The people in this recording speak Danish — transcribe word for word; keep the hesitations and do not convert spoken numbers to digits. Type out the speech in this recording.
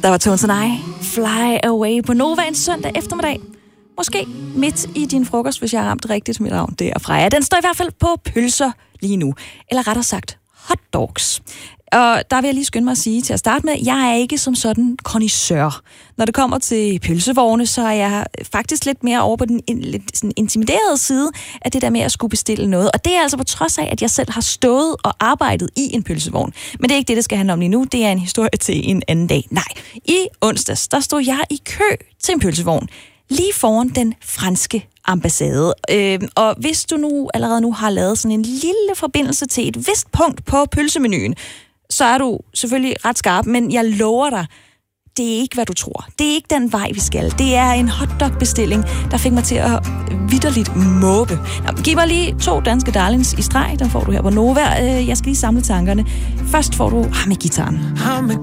Der var Tones and I, Fly Away på Nova en søndag eftermiddag. Måske midt i din frokost, hvis jeg har ramt rigtigt mit navn. Det er Freja. Den står i hvert fald på pølser lige nu. Eller rettere sagt, hotdogs. Og der vil jeg lige skynde mig at sige til at starte med, jeg er ikke som sådan connoisseur. Når det kommer til pølsevogne, så er jeg faktisk lidt mere over på den lidt sådan intimiderede side af det der med at skulle bestille noget. Og det er altså på trods af, at jeg selv har stået og arbejdet i en pølsevogn. Men det er ikke det, det skal handle om lige nu. Det er en historie til en anden dag. Nej, i onsdags, der stod jeg i kø til en pølsevogn. Lige foran den franske ambassade. Øh, og hvis du nu allerede nu har lavet sådan en lille forbindelse til et vist punkt på pølsemenuen, så er du selvfølgelig ret skarp, men jeg lover dig, det er ikke, hvad du tror. Det er ikke den vej, vi skal. Det er en hotdog-bestilling, der fik mig til at vitterligt måbe. Nå, giv mig lige to danske darlings i streg. Den får du her på Nova. Jeg skal lige samle tankerne. Først får du ham med gitaren. Ham med